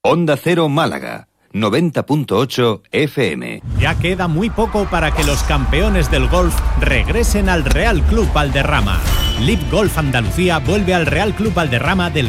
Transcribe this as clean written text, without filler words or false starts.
Onda Cero Málaga, 90.8 FM. Ya queda muy poco para que los campeones del golf regresen al Real Club Valderrama. LIV Golf Andalucía vuelve al Real Club Valderrama del